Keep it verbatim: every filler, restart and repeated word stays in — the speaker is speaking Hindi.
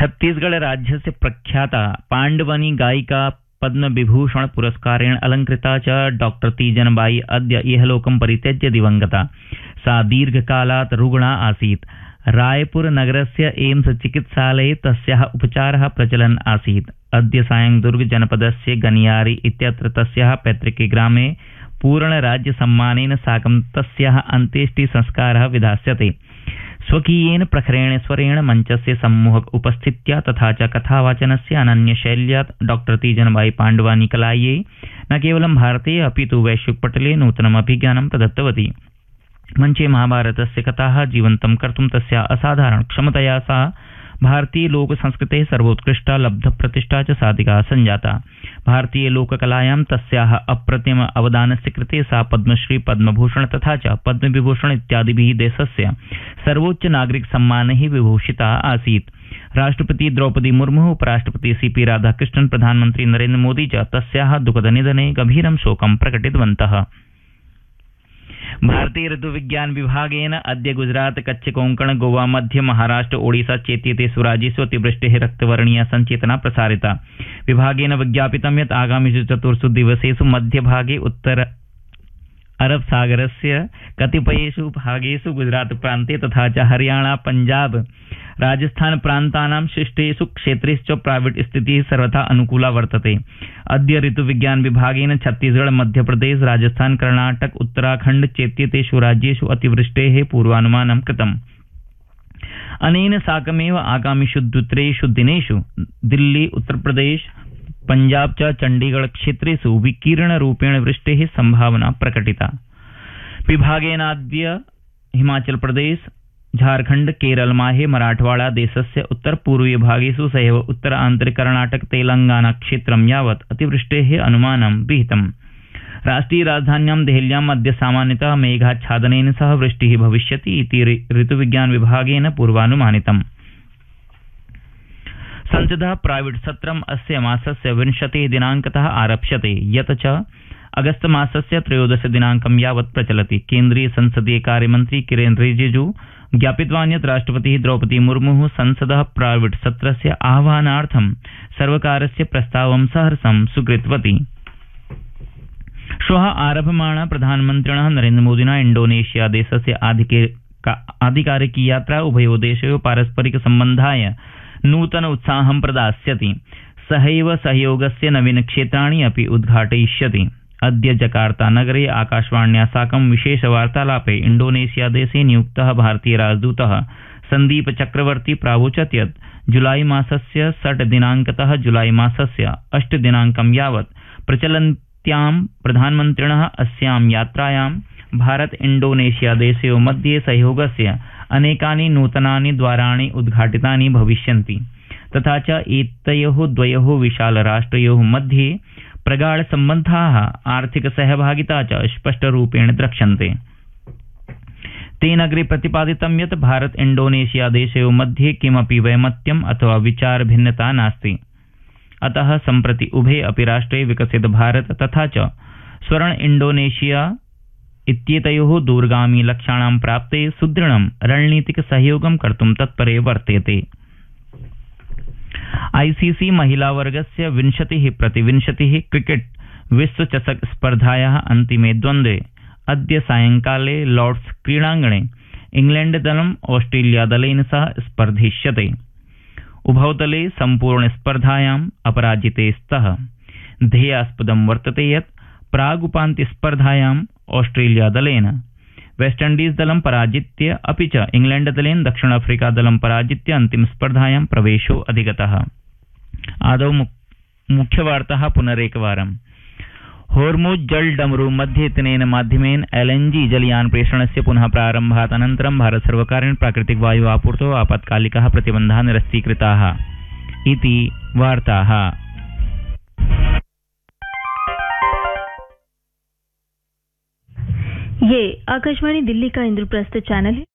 छत्तीसगढ़ राज्यस्य प्रख्याता पाण्डवानी गायिका पद्मविभूषण पुरस्कारेण अलंकृता च डॉक्टर तीजनबाई अद्य इहलोकं परित्यज्य दिवंगता। सा दीर्घकालात् रुग्णा आसीत्। रायपुर नगरस्य एम्स चिकित्सालये तस्याः उपचारः प्रचलन् आसीत्। अद्य सायं दुर्ग जनपदस्य गनियारी इत्यत्र तस्याः पैतृके ग्रामे पूर्णराज्यसम्मानेन साकं तस्याः अन्त्येष्टिसंस्कारः विधास्यते। स्वकीयेन प्रखरेण स्वरेण मञ्चस्य सम्मोहक उपस्थित्या तथा च कथावाचनस्य अनन्यशैल्या डॉक्टर तीजनबाई पाण्डवानी कलायै न केवलं भारते अपि तु वैश्विकपटले नूतनम् अभिज्ञानं प्रदत्तवती। मञ्चे महाभारतस्य कथाः जीवन्तं कर्तुं तस्या असाधारण क्षमतया सा भारतीय लोक संस्कृतेः सर्वोत्कृष्टा लब्धप्रतिष्ठा च साधिका संजाता। भारतीय लोककलायां तस्याः अप्रतिम अवदानस्य कृते सा पद्मश्री पद्मभूषण तथा च पद्मविभूषण इत्यादिभिः देशस्य सर्वोच्च नागरिक सम्मानैः विभूषिता आसीत्। राष्ट्रपति द्रौपदी मुर्मु, उपराष्ट्रपति सीपी राधाकृष्णन्, प्रधानमन्त्री नरेन्द्र मोदी च तस्याः दुःखदनिधने गभीरं शोकं प्रकटितवन्तः। भारतीय ऋतुविज्ञान विभागेन अद्य गुजरात, कच्छ, कोंकण, गोवा, मध्य महाराष्ट्र, ओडिशा चेत्येतेषु राज्येषु अतिवृष्टेः रक्तवर्णीया संचेतना प्रसारिता। विभागेन विज्ञापितं यत् आगामिषु चतुर्षु दिवसेषु मध्यभागे उत्तर अरब सागरस्य कतिपयेषु भागेषु गुजरात प्रान्ते तथा च हरियाणा, पंजाब, राजस्थान प्रान्तानां शिष्टेषु क्षेत्रेषु प्राविट स्थितिः सर्वथा अनुकूला वर्तते। अद्य ऋतुविज्ञान विभागेन छत्तीसगढ़, मध्यप्रदेश, राजस्थान, कर्णाटक, उत्तराखण्ड चेत्येतेषु राज्येषु अतिवृष्टेः पूर्वानुमानं कृतम्। अनेन साकमेव आगामिषु द्वित्रेषु दिनेषु दिल्ली, उत्तरप्रदेश, पंजाब च चंडीगढ़ क्षेत्रेषु विकीर्णरूपेण वृष्टेः संभावना प्रकटिता। विभागेनाद्य हिमाचल प्रदेश, झारखंड, केरल, माहे, मराठवाड़ा देशस्य उत्तरपूर्वीय भागेषु सहैव उत्तर आन्तरिक कर्णाटक, तेलंगाना क्षेत्रं यावत् अतिवृष्टेः अनुमानं विहितम्। राष्ट्रिय राजधान्यां देहल्याम् अद्य सामान्यतः मेघाच्छादनेन सह वृष्टिः भविष्यति इति ऋतुविज्ञान विभागेन पूर्वानुमानितम्। संसदः प्राइवेट सत्रम् अस्य मासस्य विंशतिः दिनाङ्कतः आरप्स्यते, यत् च अगस्त मासस्य त्रयोदश दिनाङ्कं यावत् प्रचलति। केन्द्रीय संसदीय कार्यमन्त्री किरेन रिजिजू ज्ञापितवान् यत् राष्ट्रपतिः द्रौपदी मुर्मुः संसदः प्राइवेट सत्रस्य आह्वानार्थं सर्वकारस्य प्रस्तावं सहर्षं स्वीकृतवती। श्वः आरभमाणा प्रधानमन्त्रिणः नरेन्द्रमोदिना इण्डोनेशिया देशस्य आधिकारिकी यात्रा उभयोः देशयोः पारस्परिक सम्बन्धाय नूतन उत्साहं प्रदास्यति। सहैव सहयोगस्य नवीन क्षेत्राणि अपि उद्घाटयिष्यति। अद्य जकार्ता नगरे आकाशवाण्या साकं विशेष वार्तालापे इण्डोनेशिया देशे नियुक्तः भारतीय राजदूतः संदीप चक्रवर्ती प्रावोचत् यत् जुलाई मासस्य षट् दिनाङ्कतः जुलाई मासस्य अष्ट दिनाङ्कं यावत् प्रचलन्त्यां प्रधानमन्त्रिणः अस्यां यात्रायां भारत इण्डोनेशिया देशयोः मध्ये सहयोगस्य अनेकानि नूतनानि द्वाराणि उद्घाटितानि भविष्यन्ति तथा च एतयोः द्वयोः विशालराष्ट्रयोः मध्ये प्रगाढ सम्बन्धाः, आर्थिक सहभागिता च स्पष्टरूपेण द्रक्ष्यन्ते। तेन अग्रे प्रतिपादितं यत् भारत इण्डोनेशिया देशयोः मध्ये किमपि वैमत्यम् अथवा विचारभिन्नता नास्ति। अतः सम्प्रति उभे अपि राष्ट्रे विकसित भारत तथा च स्वर्ण इण्डोनेशिया इत्येतयोः दूरगामी लक्ष्याणां प्राप्ते सुदृढं रणनीतिक सहयोगं कर्तुं तत्परे वर्तेते। आईसीसी महिलावर्गस्य विंशतिः प्रति विंशतिः क्रिकेट विश्वचषक स्पर्धायाः अन्तिमे द्वन्द्वे अद्य सायंकाले लॉर्ड्स क्रीडाङ्गणे इंग्लैंड दलम् ऑस्ट्रेलिया दलेन सह स्पर्धिष्यते। उभौ दले सम्पूर्ण स्पर्धायाम् अपराजिते स्तः। ध्येयास्पदं वर्तते यत् प्रागुपान्त्यस्पर्धायाम् ऑस्ट्रेलिया दलेन वेस्टइण्डीज दलं पराजित्य अपि च इंग्लैंड दलेन दक्षिण अफ्रीका दलं पराजित्य अन्तिम स्पर्धायां प्रवेशो अधिगतः। आदौ मुख्यवार्ताः पुनरेकवारम्। होर्मुज जल डमरू मध्ये इत्यनेन माध्यमेन एलएनजी जलयान प्रेषणस्य पुनः प्रारम्भात् अनन्तरं भारत सर्वकारेण प्राकृतिक वायु आपूर्तौ आपत्कालिकाः प्रतिबन्धाः निरस्तीकृताः इति वार्ताः। ये आकाशवाणी दिल्ली का इंद्रप्रस्थ चैनल है।